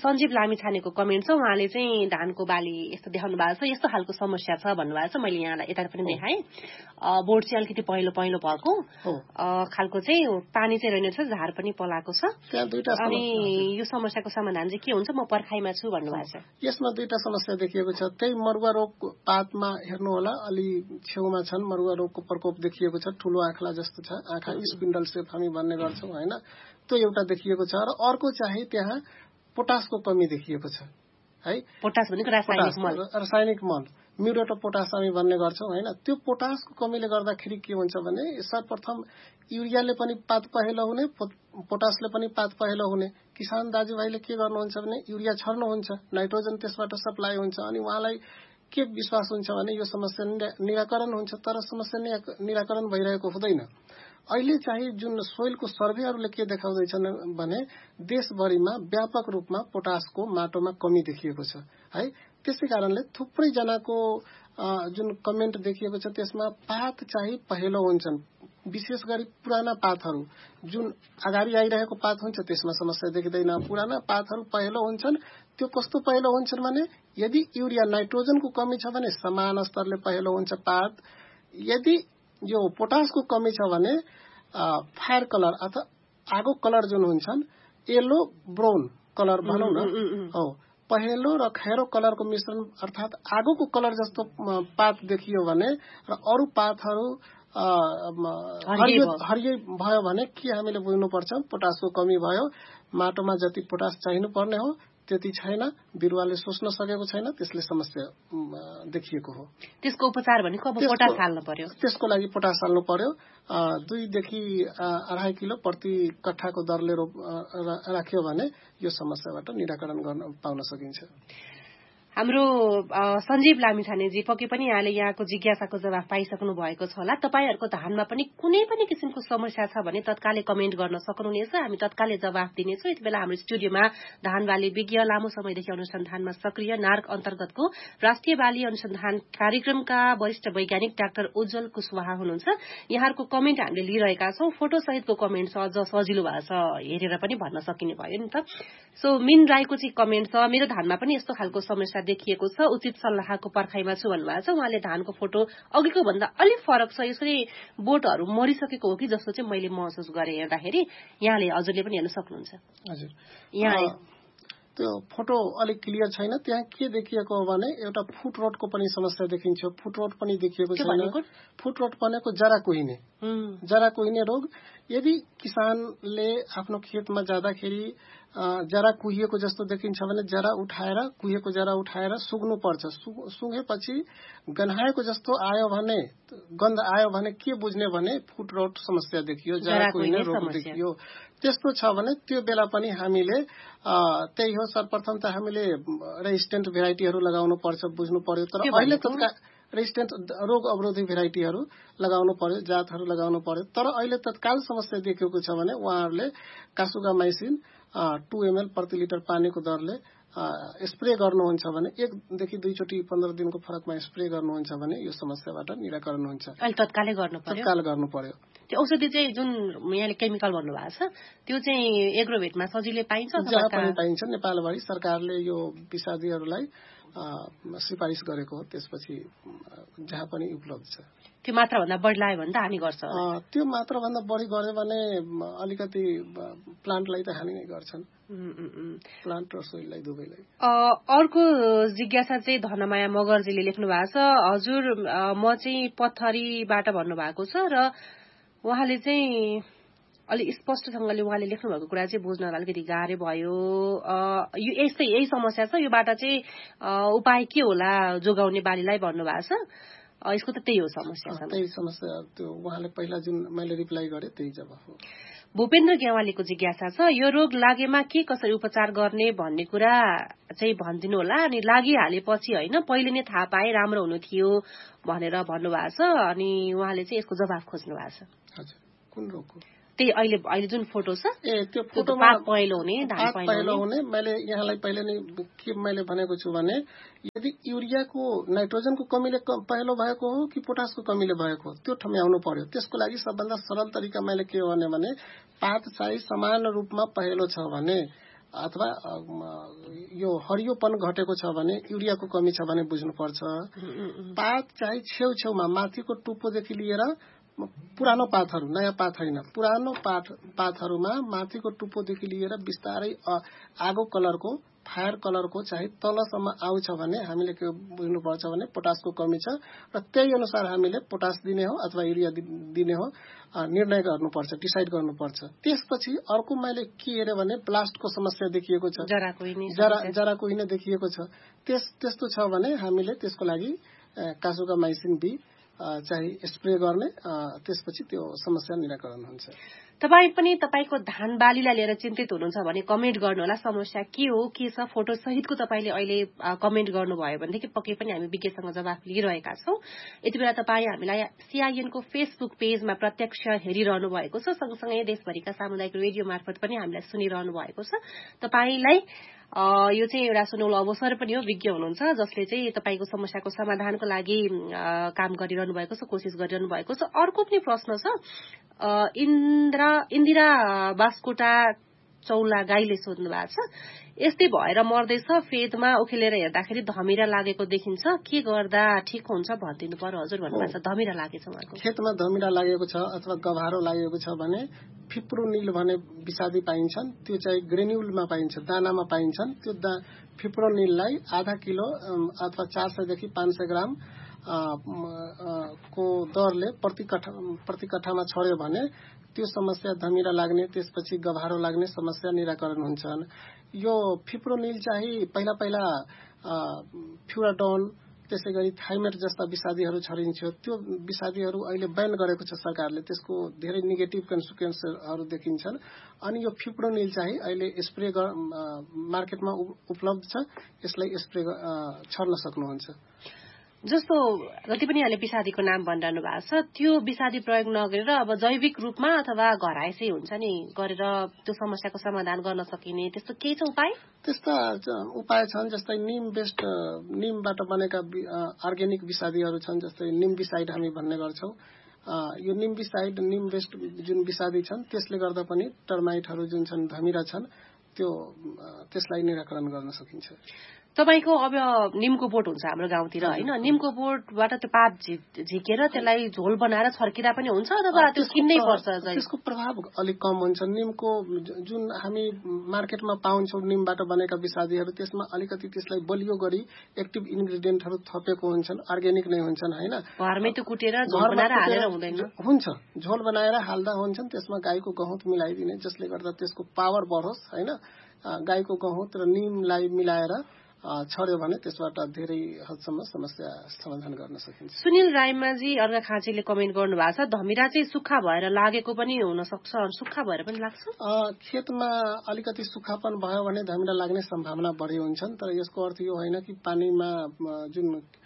Sanjeev लामिछानेको comment छ। उहाँले चाहिँ धानको बाली यस्तो देखाउनु भएको छ, यस्तो खालको समस्या छ भन्नुभएको छ। मैले यहाँलाई यता पनि देखाएँ। बोर्ड चाहिँ अलिकति पहिलो भएको खालको चाहिँ पानी चाहिँ रहेन छ, झार पनि पलाएको छ। अनि यो समस्याको समाधान चाहिँ के हुन्छ, म पर्खाइमा छु भन्नुभएको छ। यसमा दुईटा समस्या देखिएको छ। त्यही मरुवा रोगको पातमा हेर्नु होला, अलि छेउमा छन्, मरुवा रोगको प्रकोप देखिएको छ। ठूलो आँखला जस्तो छ, आँखा स्पिन्डल सेप हामी भन्ने गर्छौं हैन, त्यो एउटा देखिएको छ। र अर्को चाहिँ त्यहाँ पोटासको कमी देखिएको छ है। पोटास भनेको रासायनिक मल म्युरेट अफ पोटास हामी भन्ने गर्छौं हैन। त्यो पोटासको कमीले गर्दाखेरि के हुन्छ भने सर्वप्रथम युरियाले पनि पात पहेँलो हुने, पोटासले पनि पात पहेँलो हुने। किसान दाजुभाइले के गर्नुहुन्छ भने युरिया छर्नुहुन्छ, नाइट्रोजन त्यसबाट सप्लाई हुन्छ, अनि उहाँलाई के विश्वास हुन्छ भने यो समस्या निराकरण हुन्छ। तर समस्या निराकरण भइरहेको हुँदैन। अहिले चाहिँ जुन सोइलको सर्वेहरूले के देखाउँदैछन् भने देशभरिमा व्यापक रूपमा पोटासको माटोमा कमी देखिएको छ है। त्यसै कारणले थुप्रै जनाको जुन कमेन्ट देखिएको छ त्यसमा पात चाहिँ पहेँलो हुन्छन्। विशेष गरी पुराना पातहरू जुन अगाडि आइरहेको पात हुन्छ त्यसमा समस्या देखिँदैन। पुराना पातहरू पहेँलो हुन्छन्। त्यो कस्तो पहेँलो हुन्छन् भने यदि युरिया नाइट्रोजनको कमी छ भने समान स्तरले पहेँलो हुन्छ पात। यदि यो पोटासको कमी छ भने फायर कलर अथवा आगो कलर जुन हुन्छन्, येलो ब्राउन कलर भनौं न, हो पहेँलो र खैरो कलरको मिश्रण अर्थात आगोको कलर जस्तो पात देखियो भने र अरू पातहरू हरियै भयो भने के हामीले बुझ्नुपर्छ, पोटासको कमी भयो। माटोमा जति पोटास चाहिनु पर्ने हो त्यति छैन, बिरुवाले सोच्न सकेको छैन, त्यसले समस्या देखिएको हो। त्यसको उपचार भनेको अब पोटास हाल्नु पर्यो। त्यसको लागि पोटास हाल्नु पर्यो। 2 देखि 2.5 किलो प्रति कट्ठाको दरले राख्यो भने यो समस्याबाट निराकरण गर्न पाउन सकिन्छ। हाम्रो सञ्जीव लामिछानेजी पक्कै पनि यहाँले यहाँको जिज्ञासाको जवाफ पाइसक्नु भएको छ होला। तपाईहरुको धानमा पनि कुनै पनि किसिमको समस्या छ भने तत्कालै कमेन्ट गर्न सक्नुहुनेछ, हामी तत्कालै जवाफ दिनेछौँ। यति बेला हाम्रो स्टुडियोमा धान बाली विज्ञ लामो समयदेखि अनुसन्धानमा सक्रिय नार्क अन्तर्गतको राष्ट्रिय बाली अनुसन्धान कार्यक्रमका वरिष्ठ वैज्ञानिक डाक्टर उज्जवल कुशवाहा हुनुहुन्छ। यहाँहरुको कमेन्ट हामीले लिइरहेका छौं। फोटो सहितको कमेन्ट छ, अझ सजिलो भएको छ हेरेर पनि भन्न सकिने भयो नि त। सो मिन राईको चाहिँ कमेन्ट छ, मेरो धानमा पनि यस्तो खालको समस्या देखिएको छ, उचित सल्लाहको पर्खाइमा छु भन्नुभएको छ। उहाँले धानको फोटो अघिको भन्दा अलिक फरक छ, यसरी बोटहरू मरिसकेको हो कि जस्तो चाहिँ मैले महसुस गरे हेर्दाखेरि। यहाँले हजुरले पनि हेर्न सक्नुहुन्छ। हजुर, यहाँ त्यो फोटो अलिक क्लियर छैन। त्यहाँ के देखिएको हो भने एउटा फुट रोटको पनि समस्या देखिन्छ। फुट रोट पनि देखिएको छैन। फुट रोट भनेको जरा कुहिने रोग। यदि किसानले आफ्नो खेतमा जाँदाखेरि जरा कुहिएको जस्तो देखिन्छ भने जरा उठाएर कुहिएको जरा उठाएर सुग्नु पर्छ। सुगेपछि गन्हाएको जस्तो आयो भने, गन्ध आयो भने के बुझ्ने भने फुट रोट समस्या देखियो, जरा कुहिने रोग देखियो। त्यस्तो छ भने त्यो बेला पनि हामीले त्यही हो, सर्वप्रथम त हामीले रेजिस्टेन्ट भेराइटीहरू लगाउनु पर्छ, बुझ्नु पर्यो। तर अहिले तत्काल रेजिस्टेन्ट रोग अवरोधी भेराइटीहरू लगाउनु पर्यो, जातहरू लगाउनु पर्यो। तर अहिले तत्काल समस्या देखिएको छ भने उहाँहरूले कासुगामाइसिन 2 ml प्रति लिटर पानीको दरले स्प्रे गर्नुहुन्छ भने 1 देखि 2 चोटि 15 दिनको फरकमा स्प्रे गर्नुहुन्छ भने यो समस्याबाट निराकरण हुन्छ। अहिले तत्कालै गर्नु पर्यो। त्यो औषधि चाहिँ जुन यहाँले केमिकल भन्नु भएको छ त्यो चाहिँ एग्रोभेटमा सजिलै पाइन्छ? जहाँ पनि पाइन्छ। नेपालभरि सरकारले यो विषादीहरूलाई सिफारिस गरेको हो, त्यसपछि जहाँ पनि उपलब्ध छ। त्यो मात्राभन्दा बढी लाग्यो भने त हानि गर्छ। त्यो मात्राभन्दा बढी गर्यो भने अलिकति प्लान्टलाई त हानि नै गर्छन्, प्लान्ट र सोइललाई दुवैलाई। अर्को जिज्ञासा चाहिँ धनमाया मगरजीले लेख्नु भएको छ। हजुर, म चाहिँ पत्थरीबाट भन्नुभएको छ र उहाँले चाहिँ अलि स्पष्टसँगले उहाँले लेख्नु भएको कुरा चाहिँ बुझ्न अलिकति गाह्रो भयो। यो यही समस्या छ, योबाट चाहिँ उपाय के होला जोगाउने बालीलाई भन्नुभएको छ। यसको त त्यही हो समस्या छ। त्यही समस्या, त्यो उहाँले पहिला जुन मैले रिप्लाई गरे त्यही जवाफ हो। भूपेन्द्र गेवालीको जिज्ञासा छ, यो रोग लागेमा के कसरी उपचार गर्ने भन्ने कुरा चाहिँ भनिदिनु होला। अनि लागिहालेपछि होइन पहिले नै थाहा पाए राम्रो हुनु थियो भनेर भन्नुभएको छ। अनि उहाँले चाहिँ यसको जवाफ खोज्नु भएको छ। हजुर, कुन रोगको? त्यही अहिले जुन फोटो छ त्यो फोटोमा पहिलो हुने, धान पहिलो हुने। मैले यहाँलाई पहिले नै के मैले भनेको छु भने यदि युरियाको नाइट्रोजनको कमीले पहिलो भएको हो कि पोटासको कमीले भएको हो त्यो ठम्याउनु पर्यो। त्यसको लागि सबभन्दा सरल तरिका मैले के हो भने पात चाहिँ समान रूपमा पहिलो छ भने अथवा यो हरियोपन घटेको छ भने युरियाको कमी छ भने बुझ्नुपर्छ। पात चाहिँ छेउछेउमा माथिको टुप्पोदेखि लिएर पुरानो पातहरू, नयाँ पात होइन, पुरानो पातहरूमा माथिको टुप्पोदेखि लिएर बिस्तारै आगो कलरको, फायर कलरको चाहिँ तलसम्म आउँछ भने हामीले के बुझ्नुपर्छ भने पोटासको कमी छ र त्यही अनुसार हामीले पोटास दिने हो अथवा युरिया दिने हो निर्णय गर्नुपर्छ, डिसाइड गर्नुपर्छ। त्यसपछि अर्को मैले के हेरेँ भने ब्लास्टको समस्या देखिएको छ, जराको हिने देखिएको छ। त्यस्तो छ भने हामीले त्यसको लागि कासुगामाइसिन बी चाहिँ स्प्रे गर्ने, त्यसपछि त्यो समस्या निराकरण हुन्छ। तपाई पनि तपाईको धान बालीलाई लिएर चिन्तित हुनुहुन्छ भने कमेन्ट गर्नुहोला। समस्या के हो, के छ, फोटो सहितको तपाईले अहिले कमेन्ट गर्नुभयो भनेदेखि पक्कै पनि हामी विज्ञसँग जवाफ लिइरहेका छौं। यति बेला तपाई हामीलाई CIN को फेसबुक पेजमा प्रत्यक्ष हेरिरहनु भएको छ, सँगसँगै देशभरिका सामुदायिक रेडियो मार्फत पनि हामीलाई सुनिरहनु भएको छ। तपाईलाई यो चाहिँ एउटा सुनौलो अवसर पनि हो। विज्ञ हुनुहुन्छ जसले चाहिँ तपाईको समस्याको समाधानको लागि काम गरिरहनु भएको छ, कोसिस गरिरहनु भएको छ। अर्को पनि प्रश्न छ, इन्दिरा बास्कोटा चौला गाईले सोध्नु भएको छ, यस्तै भएर मर्दैछ, फेदमा उखेलेर हेर्दाखेरि धमिरा लागेको देखिन्छ, के गर्दा ठिक हुन्छ भनिदिनु पर्यो हजुर भन्नुभएको छ। धमिरा लागेछ उहाँको खेतमा, धमिरा लागेको छ अथवा गभारो लागेको छ भने फिप्रोनिल भने विषादी पाइन्छन्, त्यो चाहिँ ग्रेन्युलमा पाइन्छ, दानामा पाइन्छन्। त्यो फिप्रोनिललाई आधा किलो अथवा 400 देखि 500 ग्राम को दरले प्रति कट्ठामा छर्यो भने त्यो समस्या धमिरा लाग्ने, त्यसपछि गभारो लाग्ने समस्या निराकरण हुन्छन्। यो फिप्रोनिल चाहिँ पहिला फ्युराडोन, त्यसै गरी थाइमेट जस्ता विषादीहरू छरिन्थ्यो। त्यो विषादीहरू अहिले बैन गरेको छ सरकारले, त्यसको धेरै नेगेटिभ कन्सिक्वेन्सहरू देखिन्छन्। अनि यो फिप्रोनिल चाहिँ अहिले स्प्रे मार्केटमा उपलब्ध छ, यसलाई स्प्रे छर्न सक्नुहुन्छ। जस्तो जति पनि यहाँले विषादीको नाम भनिरहनु भएको छ, त्यो विषादी प्रयोग नगरेर अब जैविक रूपमा अथवा घरायसी हुन्छ नि गरेर त्यो समस्याको समाधान गर्न सकिने त्यस्तो केही छ उपाय? त्यस्ता उपाय छन्, जस्तै निमबाट बनेका अर्ग्यानिक विषादीहरू छन्, जस्तै निम्बिसाइड हामी भन्ने गर्छौं। यो निम्बिसाइड, निम बेस्ड जुन विषादी छन् त्यसले गर्दा पनि टर्माइटहरू जुन छन्, धमिरा छन्, त्यसलाई निराकरण गर्न सकिन्छ। तपाईको अब निमको बोट हुन्छ हाम्रो गाउँतिर हैन, निमको बोटबाट त्यो पात झिकेर त्यसलाई झोल बनाएर छर्किदा पनि हुन्छ अथवा त्यो किन्नै पर्छ? त्यसको प्रभाव अलिक कम हुन्छ। निमको जुन हामी मार्केटमा पाउँछौं निमबाट बनेका विषादीहरू, त्यसमा अलिकति त्यसलाई बलियो गरी एक्टिभ इन्ग्रेडिएन्टहरू थपेको हुन्छन्, अर्ग्यानिक नै हुन्छन् हैन। घरमै त्यो कुटेर झोल बनाएर हालेर हुँदैन? हुन्छ, झोल बनाएर हाल्दा हुन्छन्। त्यसमा गाईको गहुँत मिलाइदिने, जसले गर्दा त्यसको पावर बढोस् हैन। गाईको गहुँत र निमलाई मिलाएर छर्यो भने त्यसबाट धेरै हदसम्म समस्या समाधान गर्न सकिन्छ। सुनिल रायमाजी अर्घा खाँचीले कमेन्ट गर्नु भएको छ, धमिरा चाहिँ सुक्खा भएर लागेको पनि हुन सक्छ, सुक्खा भएर पनि लाग्छ? खेतमा अलिकति सुक्खापन भयो भने धमिरा लाग्ने सम्भावना बढी हुन्छन्, तर यसको अर्थ यो होइन कि पानीमा जुन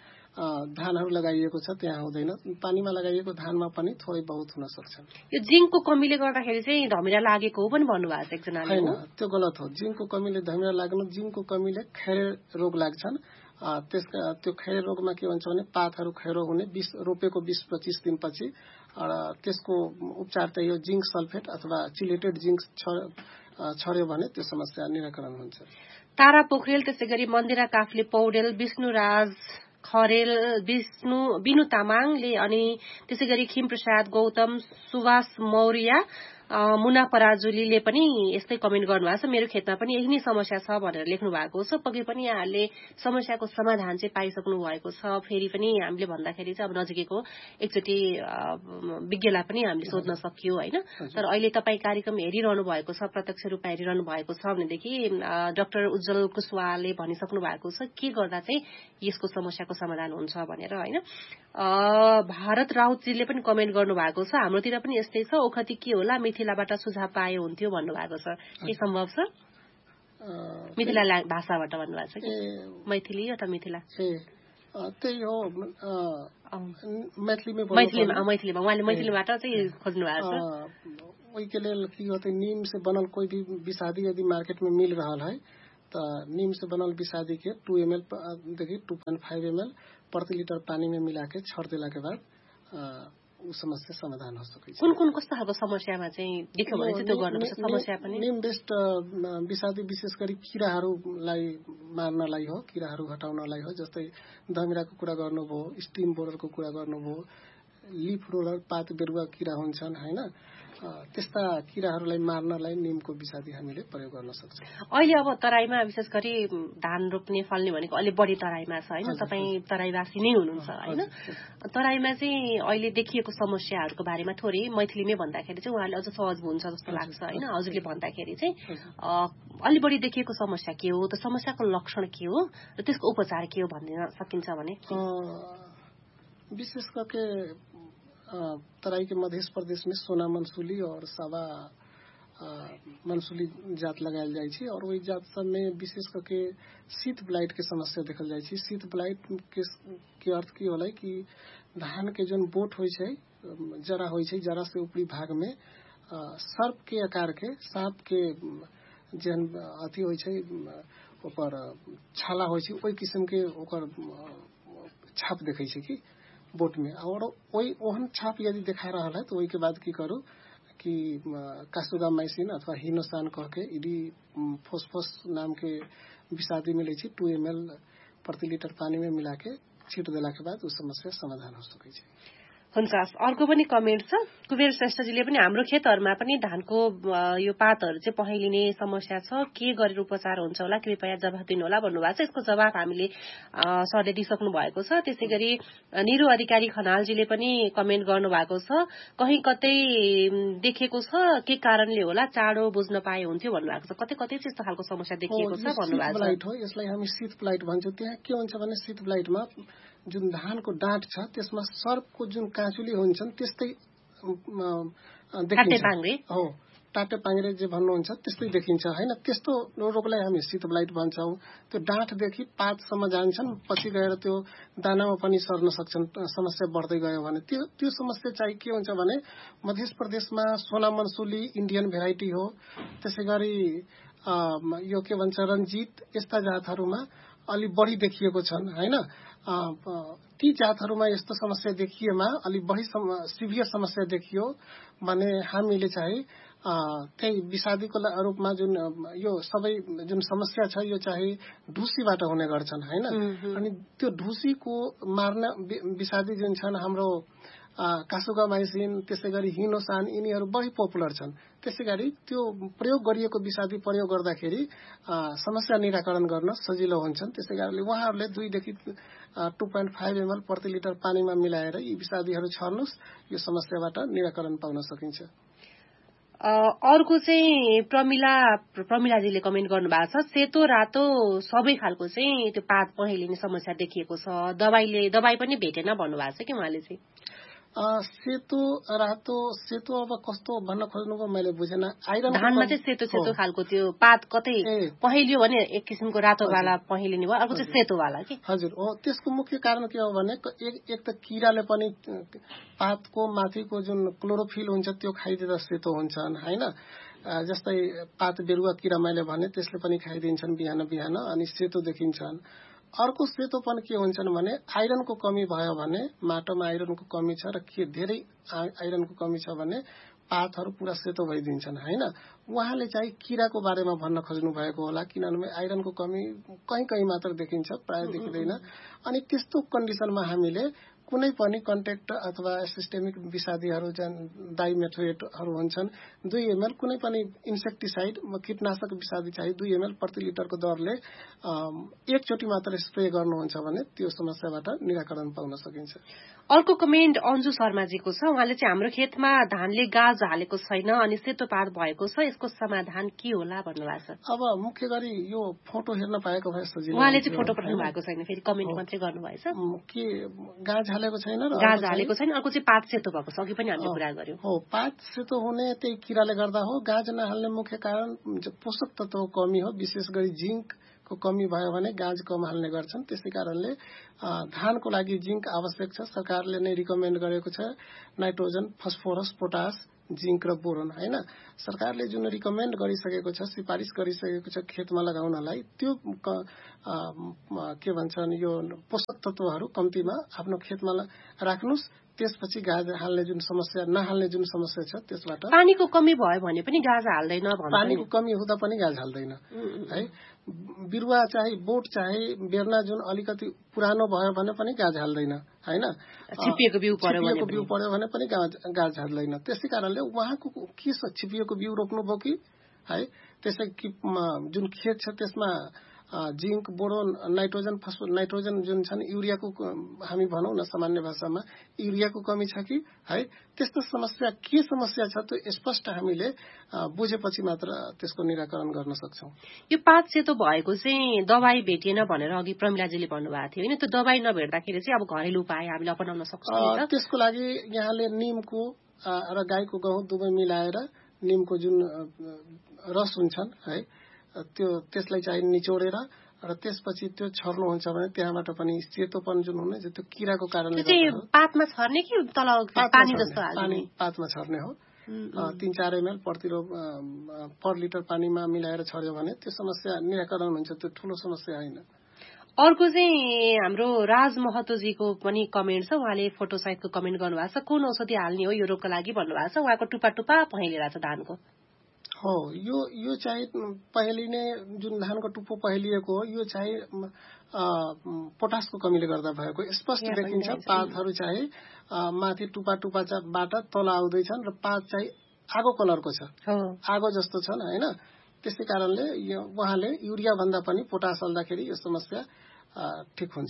धानहरू लगाइएको छ त्यहाँ हुँदैन। पानीमा लगाइएको धानमा पनि थोरै बहुत हुन सक्छ। यो जिंकको कमीले गर्दाखेरि चाहिँ धमिरा लागेको हो पनि भन्नुभएको छ एकजनाले। हैन, त्यो गलत हो। जिंकको कमीले धमिरा लाग्नु, जिंकको कमीले खैरे रोग लाग्छन्। त्यो खैरे रोगमा के हुन्छ भने पातहरू खैरो हुने, रोपेको 20-25 दिनपछि त्यसको उपचार चाहिँ यो जिंक सल्फेट अथवा चिलेटेड जिंक छर्यो भने त्यो समस्या निराकरण हुन्छ। तारा पोखरेल, त्यसै गरी मन्दिरा काफ्ले पौडेल, विष्णुराज खरेल, बिनु तामाङले, अनि त्यसै गरी खिमप्रसाद गौतम, सुभाष मौर्य, मुना पराजुलीले पनि यस्तै कमेन्ट गर्नुभएको छ। मेरो खेतमा पनि यही नै समस्या छ भनेर लेख्नु भएको छ। पक्कै पनि यहाँहरूले समस्याको समाधान चाहिँ पाइसक्नु भएको छ। फेरि पनि हामीले भन्दाखेरि चाहिँ अब नजिकैको एकचोटि विज्ञलाई पनि हामीले सोध्न सकियो हैन। तर अहिले तपाईँ कार्यक्रम हेरिरहनु भएको छ, प्रत्यक्ष रूपमा हेरिरहनु भएको छ भनेदेखि डाक्टर उज्जवल कुशवाहाले भनिसक्नु भएको छ के गर्दा चाहिँ यसको समस्याको समाधान हुन्छ भनेर हैन। भारत राउतजीले पनि कमेन्ट गर्नु भएको छ, हाम्रोतिर पनि यस्तै छ, ओखती के होला, मिथिलाबाट सुझाव पाए हुन्थ्यो भन्नुभएको छ। के सम्भव छ? मिथिला भाषाबाट भन्नुभएको छ कि मैथिली अथवा मिथिला? त्यही हो, मैथिलीमा उहाँले मैथिलीबाट चाहिँ खोज्नु भएको छ। वही के लिए की होते नीम से बनल कोई भी विषादी यदि मार्केट में मिल रहा है तो नीम से बनल विषादी के 2 ml देखिए 2.5 ml प्रति लीटर पानी में मिला के छोड़ देला के बाद ऊ समस्या समाधान हुन सक्छ। कुन कस्तो खालको समस्यामा चाहिँ देख्यो भने चाहिँ त्यो गर्नुपर्छ समस्या पनि? निम बेस्ड विषादी विशेष गरी किराहरूलाई मार्नलाई हो, किराहरू हटाउनलाई हो। जस्तै धमिराको कुरा गर्नुभयो, स्टिम बोररको कुरा गर्नुभयो, लिफ रोलर पात बेरुवा किरा हुन्छन् हैन, त्यस्ता किराहरूलाई मार्नलाई निमको विषादी हामीले प्रयोग गर्न सक्छौँ। अहिले अब तराईमा विशेष गरी धान रोप्ने फल्ने भनेको अलि बढी तराईमा छ हैन, तपाईँ तराईवासी नै हुनुहुन्छ हैन। तराईमा चाहिँ अहिले देखिएको समस्याहरूको बारेमा थोरै मैथिलीमै भन्दाखेरि चाहिँ उहाँले अझ सहज हुन्छ जस्तो लाग्छ हैन। हजुरले भन्दाखेरि चाहिँ अलि बढी देखिएको समस्या के हो, त्यो समस्याको लक्षण के हो र त्यसको उपचार के हो भन्न सकिन्छ भने? विशेष करके तराई के मध्य प्रदेश में सोना मंसूली और सावा मंसूली जात लगायल जाय छी और वही जात सब में विशेष करके शीत ब्लाइट के समस्या देखल जाय छी। शीत ब्लाइट के अर्थ की होला कि धान के जोन बोट होय छै, जरा होय छै, जरा से ऊपरी भाग में सर्प के आकार के सांप के जन अथी होय छै, ऊपर छाला होय छै, ओई किस्म के ओकर छाप देखै छै कि बोट में। और वही ओहन छाप यदि देखा रहा है तो वही के बाद की करू कि कासुगामाइसिन अथवा हिनोसान कह के इडी फोस्फोस नाम के विषादी मिले 2 ml प्रति लीटर पानी में मिला के छीट देला के बाद उस समस्या समाधान हो सकै छै। हुन्छ। अर्को पनि कमेन्ट छ, कुबेर श्रेष्ठजीले पनि हाम्रो खेतहरुमा पनि धानको यो पातहरु चाहिँ पहेलिने समस्या छ, के गरेर उपचार हुन्छ होला, कृपया जवाफ दिनु होला भन्नुभएको छ। यसको जवाफ हामीले सरले दिइसक्नु भएको छ। त्यसैगरी निरु अधिकारी खनालजीले पनि कमेन्ट गर्नु भएको छ, कहीं कतै देखेको छ, के कारणले होला, चाँडो बुझ्न पाए हुन्थ्यो भन्नुभएको छ। कतै कतै त्यस्तो खालको समस्या देखिएको छ भन्नुभएको छ। यसलाई हामी शीत ब्लाइट भन्छौं। त्यहाँ के हुन्छ भने शीत ब्लाइटमा जुन धानको डाँठ छ त्यसमा सर्पको जुन काँचुली हुन्छन् त्यस्तै देखिन्छ। हो, टाटे पाङ्ग्रे जे भन्नुहुन्छ त्यस्तै देखिन्छ हैन। त्यस्तो रोगलाई हामी शीत ब्लाइट भन्छौं। त्यो डाँठदेखि पातसम्म जान्छन्, पछि गएर त्यो दानामा पनि सर्न सक्छन्। समस्या बढ्दै गयो भने त्यो समस्या चाहिँ के हुन्छ भने मध्य प्रदेशमा सोना मंसूली इन्डियन भेराइटी हो, त्यसैगरी यो के भन्छ रञ्जित, यस्ता जातहरुमा अलि बढी देखिएको छन् हैन। ती जातहरुमा यस्तो समस्या देखिएमा अलि बढी सिभियर समस्या देखियो भने हामीले चाहिँ त्यही विषादीको रूपमा जुन यो सबै जुन समस्या छ यो चाहिँ ढुसीबाट हुने गर्छन् हैन। अनि त्यो ढुसीको मार्न विषादी जुन छन् हाम्रो कासुगामाइसिन, त्यसैगरी हिनोसान, यिनीहरू बढी पपुलर छन्। त्यसैगरी त्यो प्रयोग गरिएको विषादी प्रयोग गर्दाखेरि समस्या निराकरण गर्न सजिलो हुन्छन्। त्यसैकारणले उहाँहरूले 2 देखि 2.5 ml प्रति लिटर पानीमा मिलाएर यी विषादीहरू छर्नुस्, यो समस्याबाट निराकरण पाउन सकिन्छ। अर्को चाहिँ प्रमिलाजीले कमेन्ट गर्नु भएको छ, सेतो रातो सबै खालको चाहिँ त्यो पात पहेलिने समस्या देखिएको छ, दबाई पनि भेटेन भन्नुभएको छ कि उहाँले चाहिँ। सेतो रातो, सेतो अब कस्तो भन्न खोज्नुभयो मैले बुझेन। आइरन धानमा चाहिँ सेतो खालको त्यो पात कतै पहेलियो भने एक किसिमको रातो वाला पहेलिने भयो, अर्को चाहिँ सेतो वाला कि। हजुर हो। त्यसको मुख्य कारण के हो भने एक त किराले पनि पातको माथिको जुन क्लोरोफिल हुन्छ त्यो खाइदिँदा सेतो हुन्छन् हैन। जस्तै पात बेरुवा किरा मैले भने त्यसले पनि खाइदिन्छन् बिहान बिहान, अनि सेतो देखिन्छन्। अर्को सेतोपन के हुन्छन् भने आइरनको कमी भयो भने, माटोमा आइरनको कमी छ र के धेरै आइरनको कमी छ भने पातहरू पूरा सेतो भइदिन्छन् हैन। उहाँले चाहिँ किराको बारेमा भन्न खोज्नु भएको होला, किनभने आइरनको कमी कहीं कहीं मात्र देखिन्छ, प्राय देखिदैन। अनि त्यस्तो कन्डिसनमा हामीले कुनै पनि कन्ट्याक्ट अथवा सिस्टेमिक विषादीहरू डाइमेथोएटहरू हुन्छन् 2 ml, कुनै पनि इन्सेक्टिसाइड कीटनाशक विषादी चाहिँ 2 ml प्रति लिटरको दरले एकचोटि मात्र स्प्रे गर्नुहुन्छ भने त्यो समस्याबाट निराकरण पाउन सकिन्छ। अर्को कमेन्ट अन्जु शर्माजीको छ, उहाँले चाहिँ हाम्रो खेतमा धानले गाज हालेको छैन अनि सेतो पात भएको छ, यसको समाधान के होला भन्नुभएको छ। अब मुख्य गरी यो फोटो हेर्न पाएको भए सजिलो। उहाँले चाहिँ फोटो पठाउनु भएको छैन, फेरि कमेन्ट मात्रै गर्नुभएछ कि गाज हालेको छैन र गाज हालेको छैन, अर्को चाहिँ पात सेतो भएको छ। अघि पनि हामीले कुरा गर्यौं। हो, पात सेतो हुने त्यही किराले गर्दा हो। गाज नहाल्ने मुख्य कारण पोषक तत्वको कमी हो, विशेष गरी जिंक को कमी भयो भने गाज कम हाल्ने गर्छन्। त्यसै कारणले धानको लागि जिंक आवश्यक छ। सरकारले नै रिकमेन्ड गरेको छ नाइट्रोजन, फस्फोरस, पोटास, जिंक र बोरोन हैन। सरकारले जुन रिकमेन्ड गरिसकेको छ, सिफारिस गरिसकेको छ खेतमा लगाउनलाई, त्यो के भन्छन् यो पोषक तत्वहरू कम्तीमा आफ्नो खेतमा राख्नुस्, त्यसपछि गाजा हाल्ने जुन समस्या नहाल्ने जुन समस्या छ त्यसबाट पानीको कमी भयो भने पनि गाजा हाल्दैन पानीको कमी हुँदा पनि गाजा हाल्दैन है बिरुवा चाहे बोट चाहे बेर्ना जुन अलिकति पुरानो भयो भने पनि गाजा हाल्दैन हैन छिपिएको बिउ पर्यो भने पनि गाजा हाल्दैन त्यसै कारणले उहाँको के छ छिपिएको बिउ रोप्नु भयो कि है त्यसै कि जुन खेत छ त्यसमा जिंक बोरोन नाइट्रोजन जुन छन् युरियाको हामी भनौं न सामान्य भाषामा युरियाको कमी छ कि है त्यस्तो समस्या के समस्या छ त्यो स्पष्ट हामीले बुझेपछि मात्र त्यसको निराकरण गर्न सक्छौं। यो पात सेतो भएको चाहिँ दबाई भेटिएन भनेर अघि प्रमिलाजीले भन्नुभएको थियो हैन त्यो दबाई नभेट्दाखेरि चाहिँ अब घरेलु उपाय हामीले अपनाउन सक्छौं। त्यसको लागि यहाँले नीमको र गाईको गहुँ दुवै मिलाएर नीमको जुन रस हुन्छन् है त्यसलाई चाहिँ निचोडेर र त्यसपछि त्यो छर्नुहुन्छ भने त्यहाँबाट पनि सेतोपन जुन हुने त्यो किराको कारणले पातमा छर्ने कि तल पानी जस्तो हाल्ने पातमा छर्ने हो 3-4 ml पर लिटर पानीमा मिलाएर छर्यो भने त्यो समस्या निराकरण हुन्छ त्यो ठूलो समस्या हैन। अर्को चाहिँ हाम्रो राज महतोजीको पनि कमेन्ट छ उहाँले फोटो सहितको कमेन्ट गर्नुभएको छ कुन औषधि हाल्ने हो यो रोगको लागि भन्नुभएको छ उहाँको टुपा टुपा पहेलिरहेको छ धानको हो यो चाहिँ पहेलिने जुन धानको टुप्पो पहेलिएको हो यो चाहिँ पोटासको कमीले गर्दा भएको स्पष्ट देखिन्छ पातहरू चाहिँ माथि टुपा टुपाबाट तल आउँदैछन् र पात चाहिँ आगो कलरको छ आगो जस्तो छन् हैन त्यसै कारणले उहाँले युरिया भन्दा पनि पोटास हाल्दाखेरि यो समस्या ठीक हुन्छ।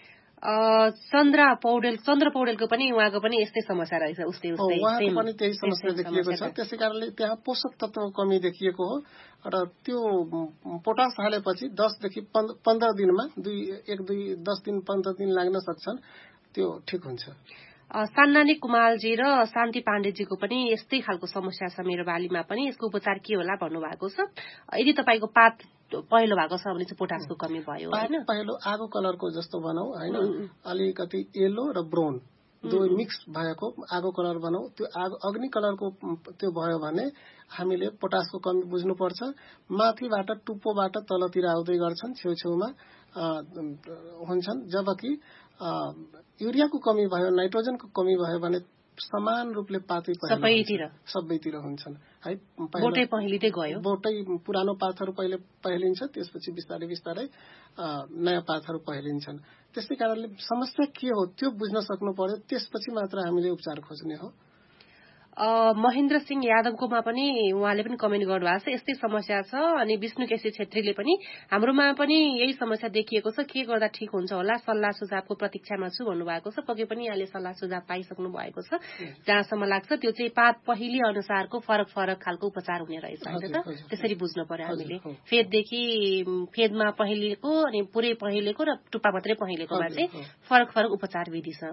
चन्द्र पौडेलको पनि उहाँको पनि यस्तै समस्या रहेछ उहाँको पनि त्यही समस्या देखिएको छ त्यसै कारणले त्यहाँ पोषक तत्वको कमी देखिएको हो र त्यो पोटास हालेपछि 10 देखि 15 दिनमा 10 दिन 15 दिन लाग्न सक्छन् त्यो ठीक हुन्छ। सान्नानी कुमालजी र शान्ति पाण्डेजीको पनि यस्तै खालको समस्या छ मेरो बालीमा पनि यसको उपचार के होला भन्नुभएको छ। यदि तपाईको पात पहेलो भएको छ भने चाहिँ पोटासको कमी भयो हैन पहेलो आगो कलरको जस्तो भनौं हैन अलिकति येलो र ब्राउन दुवै मिक्स भएको आगो कलर भनौं त्यो अग्नि कलरको त्यो भयो भने हामीले पोटासको कमी बुझ्नु पर्छ। माथिबाट टुप्पोबाट तलतिर आउँदै गर्छन् छेउछेउमा हुन्छन् जबकि युरियाको कमी भयो नाइट्रोजनको कमी भयो भने समान रूपले पातै सबैतिर हुन्छन् है बोटै पहिलिदै गयो बोटै पुरानो पातहरू पहिले पहिलिन्छ त्यसपछि बिस्तारै बिस्तारै नयाँ पातहरू पहिलिन्छन् त्यसै कारणले समस्या के हो त्यो बुझ्न सक्नु पर्यो त्यसपछि मात्र हामीले उपचार खोज्ने हो। महेन्द्र सिंह यादवकोमा पनि उहाँले पनि कमेन्ट गर्नुभएको छ यस्तै समस्या छ अनि विष्णु केसी छेत्रीले पनि हाम्रोमा पनि यही समस्या देखिएको छ के गर्दा ठीक हुन्छ होला सल्लाह सुझावको प्रतीक्षामा छु भन्नुभएको छ पक्कै पनि यहाँले सल्लाह सुझाव पाइसक्नु भएको छ जहाँसम्म लाग्छ त्यो चाहिँ पात पहिली अनुसारको फरक खालको उपचार हुने रहेछ हैन त त्यसरी बुझ्नु पर्यो हामीले फेददेखि फेदमा पहिलेको अनि पुरै पहिलेको र टुप्पा मात्रै पहिलेकोमा चाहिँ फरक उपचार विधि छ।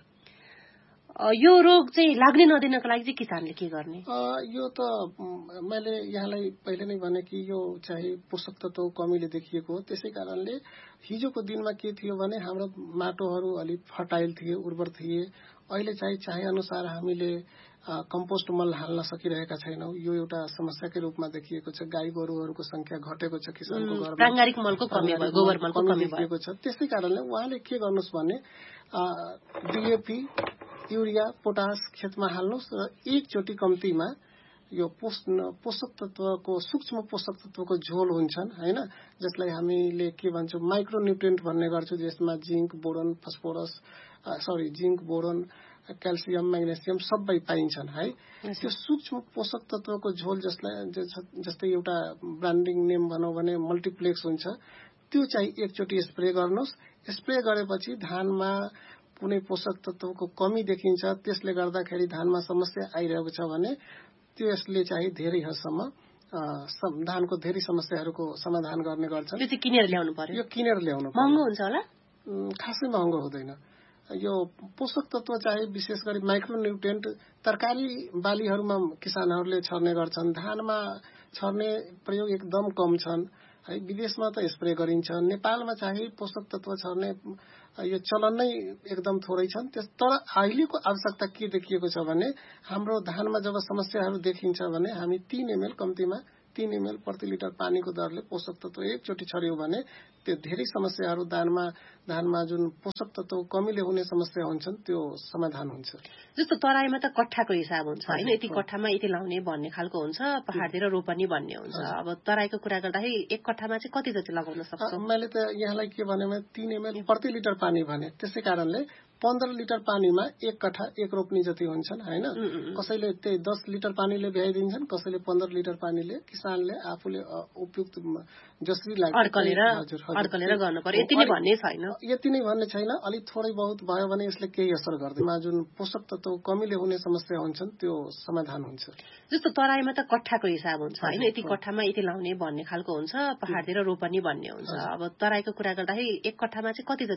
यो रोग चाहिँ लाग्ने नदिनको लागि चाहिँ किसानले के गर्ने? यो त मैले यहाँलाई पहिले नै भने कि यो चाहिँ पोषक तत्वको कमीले देखिएको हो त्यसै कारणले हिजोको दिनमा के थियो भने हाम्रो माटोहरू अलि फर्टाइल थिए उर्वर थिए अहिले चाहिँ चाहे अनुसार हामीले कम्पोस्ट मल हाल्न सकिरहेका छैनौं यो एउटा समस्याकै रूपमा देखिएको छ। गाई गोरुहरूको संख्या घटेको छ किसानको घरमा प्राङ्गारिक मलको कमी भयो गोबर मलको कमी भएको छ त्यसै कारणले उहाँले के गर्नुस् भने डीएपी युरिया पोटास खेतमा हाल्नुस् र एकचोटी कम्तीमा यो पोषक तत्वको सूक्ष्म पोषक तत्वको झोल हुन्छन् हैन जसलाई हामीले के भन्छौं माइक्रो न्युट्रिएन्ट भन्ने गर्छौं जसमा zinc boron zinc boron calcium magnesium सबै पाइन्छन् है त्यो सूक्ष्म पोषक तत्वको झोल जस्तै एउटा ब्रान्डिङ नेम भनौं भने मल्टिप्लेक्स हुन्छ त्यो चाहिँ एकचोटी स्प्रे गर्नुस् स्प्रे गरेपछि धानमा कुनै पोषक तत्वको कमी देखिन्छ त्यसले गर्दाखेरि धानमा समस्या आइरहेको छ भने त्यसले चाहिँ धेरै हदसम्म धानको धेरै समस्याहरूको समाधान गर्ने गर्छ। त्यो चाहिँ किनेर ल्याउनु पर्यो यो किनेर ल्याउनु महँगो हुन्छ होला खासै महँगो हुँदैन। यो पोषक तत्व चाहिँ विशेष गरी माइक्रो न्युट्रिएन्ट तरकारी बालीहरूमा किसानहरूले छर्ने गर्छन् धानमा छर्ने प्रयोग एकदम कम छन् है विदेशमा त स्प्रे गरिन्छ नेपालमा चाहिँ पोषक तत्व छर्ने यो चलन नै एकदम थोरै छन् तर अहिलेको आवश्यकता के देखिएको छ भने हाम्रो धानमा जब समस्याहरू देखिन्छ भने हामी 3 ml कम्तीमा 3 ml प्रति लिटर पानीको दरले पोषक तत्व एकचोटि छरियो भने त्यो धेरै समस्याहरू धानमा जुन पोषक तत्व कमीले हुने समस्या हुन्छन् त्यो समाधान हुन्छ। जस्तो तराईमा त कट्ठाको हिसाब हुन्छ हैन, यति कट्ठामा यति लाउने भन्ने खालको हुन्छ, पहाडतिर रोपनी भन्ने हुन्छ। अब तराईको कुरा गर्दाखेरि एक कट्ठामा चाहिँ कति जति लगाउन सक्छ? मैले त यहाँलाई के भने 3 ml प्रति लिटर पानी भने, त्यसै कारणले 15 लिटर पानीमा 1 कट्ठा 1 रोप्नी जति हुन्छन् हैन। कसैले त्यही 10 लिटर पानीले भ्याइदिन्छन्, कसैले 15 लिटर पानीले किसानले आफूले उपयुक्त जसरी लाग्छ अड्कलेर गर्नु पर्यो, यति नै भन्ने छैन। यति नै भन्ने छैन, अलि थोरै बहुत भयो भने यसले केही असर गर्दैन। जुन पोषक तत्व कमीले हुने समस्या हुन्छन् त्यो समाधान हुन्छ। जस्तो तराईमा त कट्ठाको हिसाब हुन्छ हैन, यति कट्ठामा यति लाउने भन्ने खालको हुन्छ, पहाडतिर रोपनी भन्ने हुन्छ। अब तराईको कुरा गर्दाखेरि एक कट्ठामा चाहिँ कति